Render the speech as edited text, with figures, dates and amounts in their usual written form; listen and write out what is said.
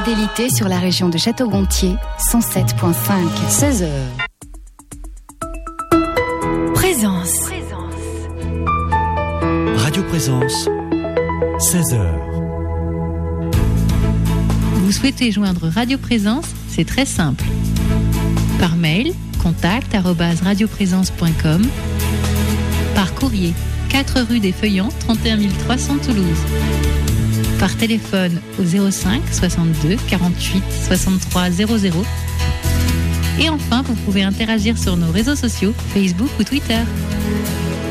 fidélité sur la région de Château-Gontier, 107.5, 16h. Présence. Radio Présence, 16h. Vous souhaitez joindre Radio Présence? C'est très simple. Par mail, contact@radioprésence.com. Par courrier, 4 rue des Feuillants, 31 300 Toulouse. Par téléphone au 05 62 48 63 00. Et enfin, vous pouvez interagir sur nos réseaux sociaux, Facebook ou Twitter.